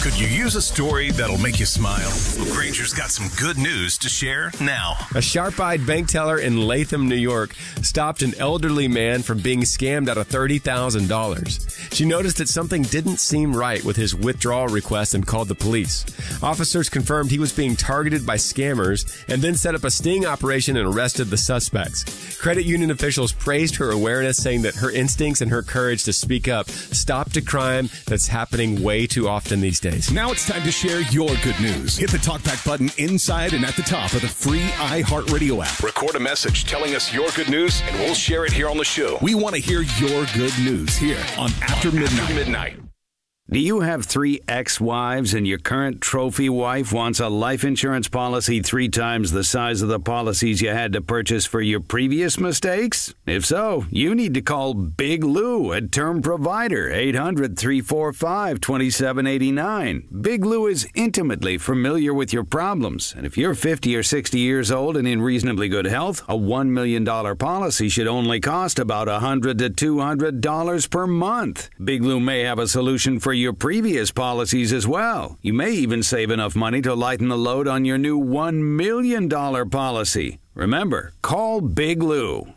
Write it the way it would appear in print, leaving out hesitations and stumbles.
Could you use a story that'll make you smile? Well, Granger's got some good news to share now. A sharp-eyed bank teller in Latham, New York, stopped an elderly man from being scammed out of $30,000. She noticed that something didn't seem right with his withdrawal request and called the police. Officers confirmed he was being targeted by scammers and then set up a sting operation and arrested the suspects. Credit union officials praised her awareness, saying that her instincts and her courage to speak up stopped a crime that's happening way too often these days. Now it's time to share your good news. Hit the TalkBack button inside and at the top of the free iHeartRadio app. Record a message telling us your good news, and we'll share it here on the show. We want to hear your good news here on After Midnight. Do you have 3 ex-wives and your current trophy wife wants a life insurance policy 3 times the size of the policies you had to purchase for your previous mistakes? If so, you need to call Big Lou at Term Provider, 800-345-2789. Big Lou is intimately familiar with your problems, and if you're 50 or 60 years old and in reasonably good health, a $1 million policy should only cost about $100 to $200 per month. Big Lou may have a solution for your previous policies as well. You may even save enough money to lighten the load on your new $1 million policy. Remember, call Big Lou.